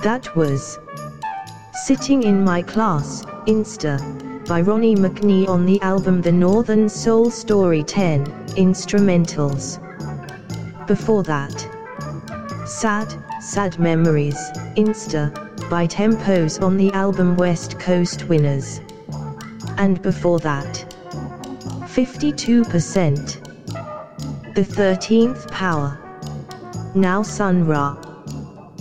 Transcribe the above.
That was Sitting in My Class, Insta, by Ronnie McNee on the album The Northern Soul Story 10, Instrumentals. Before that, Sad Memories, Insta, by Tempos on the album West Coast Winners. And before that, 52%, The 13th Power, Now Sun Ra.